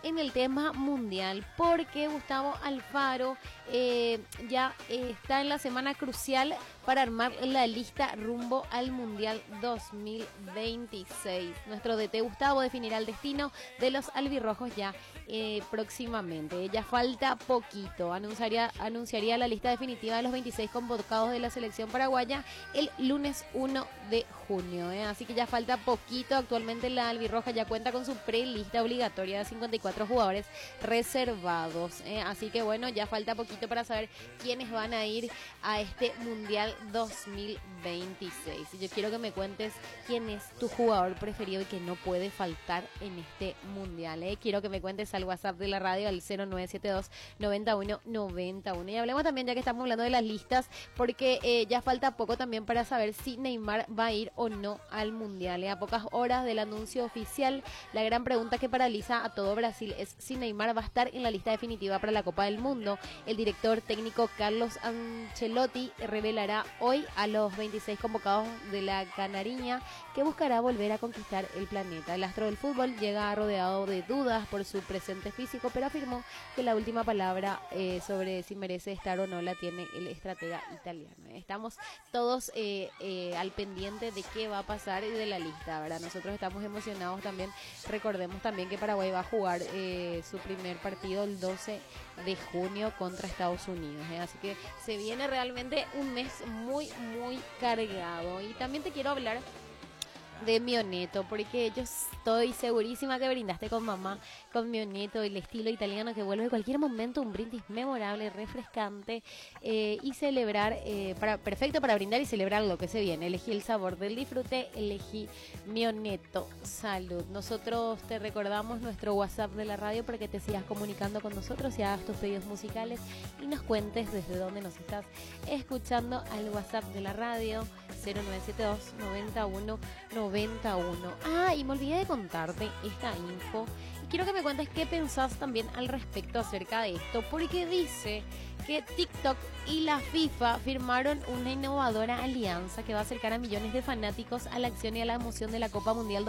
en el tema mundial, porque Gustavo Alfaro ya está en la semana crucial para armar la lista rumbo al Mundial 2026. Nuestro DT Gustavo definirá el destino de los albirrojos ya próximamente. Ya falta poquito. Anunciaría la lista definitiva de los 26 convocados de la selección paraguaya el lunes 1 de junio. Así que ya falta poquito. Actualmente la albirroja ya cuenta con su prelista obligatoria de 54 jugadores reservados. Así que bueno, ya falta poquito para saber quiénes van a ir a este Mundial 2026. Y yo quiero que me cuentes quién es tu jugador preferido y que no puede faltar en este Mundial. Quiero que me cuentes al WhatsApp de la radio al 0972 91 91. Y hablemos también, ya que estamos hablando de las listas, porque ya falta poco también para saber si Neymar va a ir o no al Mundial. A pocas horas del anuncio oficial, la gran pregunta que paraliza a todo Brasil es si Neymar va a estar en la lista definitiva para la Copa del Mundo. El director técnico Carlos Ancelotti revelará hoy a los 26 convocados de la Canariña, que buscará volver a conquistar el planeta. El astro del fútbol llega rodeado de dudas por su presente físico, pero afirmó que la última palabra sobre si merece estar o no la tiene el estratega italiano. Estamos todos al pendiente de qué va a pasar y de la lista, ¿verdad? Nosotros estamos emocionados también. Recordemos también que Paraguay va a jugar su primer partido el 12 de junio contra Estados Unidos. Así que se viene realmente un mes muy, muy cargado. Y también te quiero hablar de Mioneto, porque yo estoy segurísima que brindaste con mamá, con Mioneto, el estilo italiano que vuelve en cualquier momento, un brindis memorable, refrescante y celebrar, perfecto para brindar y celebrar lo que se viene. Elegí el sabor del disfrute, elegí Mioneto. Salud. Nosotros te recordamos nuestro WhatsApp de la radio para que te sigas comunicando con nosotros y hagas tus pedidos musicales y nos cuentes desde dónde nos estás escuchando al WhatsApp de la radio 0972 91 91. Y me olvidé de contarte esta info y quiero que me cuentes qué pensás también al respecto acerca de esto, porque dice que TikTok y la FIFA firmaron una innovadora alianza que va a acercar a millones de fanáticos a la acción y a la emoción de la Copa Mundial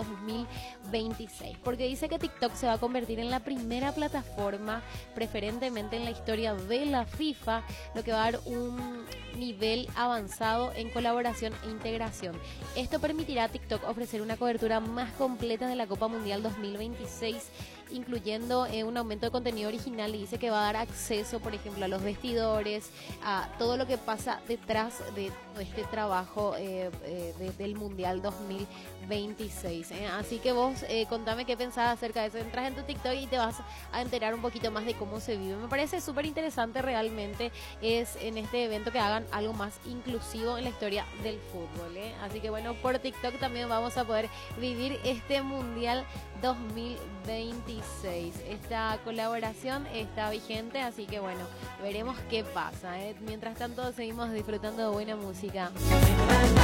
2026. Porque dice que TikTok se va a convertir en la primera plataforma, preferentemente en la historia de la FIFA, lo que va a dar un nivel avanzado en colaboración e integración. Esto permitirá a TikTok ofrecer una cobertura más completa de la Copa Mundial 2026, incluyendo un aumento de contenido original, y dice que va a dar acceso, por ejemplo, a los vestidores, a todo lo que pasa detrás de este trabajo del Mundial 2026. Así que vos contame qué pensás acerca de eso. Entras en tu TikTok y te vas a enterar un poquito más de cómo se vive. Me parece súper interesante realmente es en este evento que hagan algo más inclusivo en la historia del fútbol. Así que bueno, por TikTok también vamos a poder vivir este Mundial 2026. Esta colaboración está vigente, así que bueno, veremos qué pasa. Mientras tanto seguimos disfrutando de buena música.